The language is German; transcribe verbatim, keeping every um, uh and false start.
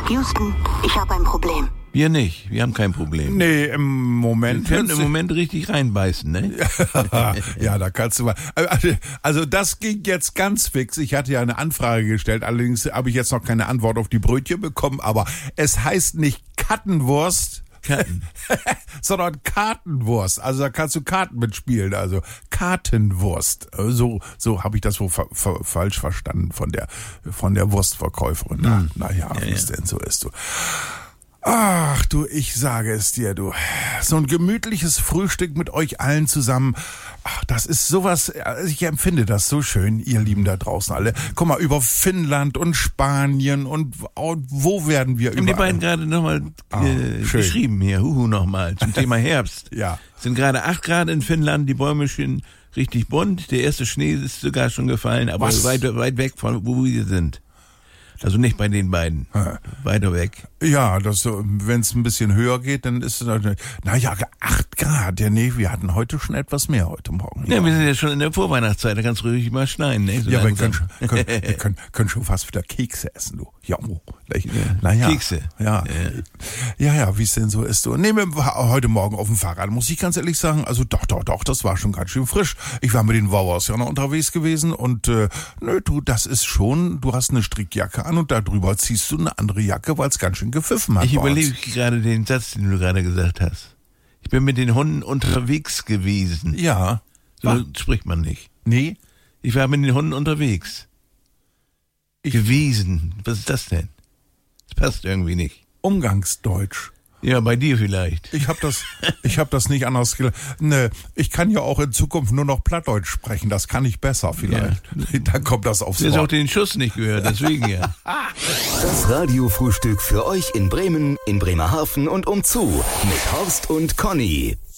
Houston, ich habe ein Problem. Wir nicht, wir haben kein Problem. Nee, im Moment. Wir können im Moment richtig reinbeißen, ne? Ja, da kannst du mal. Also das ging jetzt ganz fix. Ich hatte ja eine Anfrage gestellt, allerdings habe ich jetzt noch keine Antwort auf die Brötchen bekommen, aber es heißt nicht Kattenwurst, Karten. sondern Kartenwurst. Also da kannst du Karten mitspielen, also Kartenwurst. So so habe ich das wohl fa- fa- falsch verstanden von der von der Wurstverkäuferin. Na, Hm. na ja, Ja, wie es ja. denn so ist, du. Ach du, ich sage es dir, du. So ein gemütliches Frühstück mit euch allen zusammen. Ach, das ist sowas, also ich empfinde das so schön, ihr Lieben da draußen alle. Guck mal, über Finnland und Spanien und, und wo werden wir Haben die überall? beiden gerade nochmal Ah, äh, schön. geschrieben hier, huhu nochmal, zum Thema Herbst. Ja. Es sind gerade acht Grad in Finnland, die Bäume stehen richtig bunt, der erste Schnee ist sogar schon gefallen, aber Was? weit, weit weg von wo wir sind. Also nicht bei den beiden, weiter weg. Ja, das so, wenn es ein bisschen höher geht, dann ist es, naja, acht Grad. Ja, nee, wir hatten heute schon etwas mehr heute Morgen. Ja, wir sind ja schon in der Vorweihnachtszeit, da kannst du ruhig mal schneien, ne? So Ja, wir langsam. können, schon- können, wir können, können schon fast wieder Kekse essen, du. Ja, oh, naja. Kekse. Ja, ja, ja, wie es denn so ist. Du. Nee, mit, heute Morgen auf dem Fahrrad, muss ich ganz ehrlich sagen, also doch, doch, doch, das war schon ganz schön frisch. Ich war mit den Wauers ja noch unterwegs gewesen und, äh, nö, du, das ist schon, du hast eine Strickjacke an und darüber ziehst du eine andere Jacke, weil es ganz schön gepfiffen hat. Ich bei uns. überlege gerade den Satz, den du gerade gesagt hast. Ich bin mit den Hunden unterwegs gewesen. Ja. So War- spricht man nicht. Nee, Ich war mit den Hunden unterwegs. Ich- gewesen. Was ist das denn? Das passt irgendwie nicht. Umgangsdeutsch. Ja, bei dir vielleicht. Ich habe das, ich habe das nicht anders gelernt. Ne, ich kann ja auch in Zukunft nur noch Plattdeutsch sprechen. Das kann ich besser vielleicht. Dann kommt das aufs Du hast auch Wort. den Schuss nicht gehört, deswegen ja. Das Radiofrühstück für euch in Bremen, in Bremerhaven und umzu mit Horst und Conny.